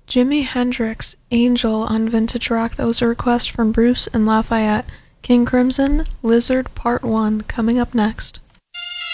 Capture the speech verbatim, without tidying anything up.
Jimi Hendrix, Angel on Vintage Rock. That was a request from Bruce and Lafayette. King Crimson, Lizard Part one, coming up next.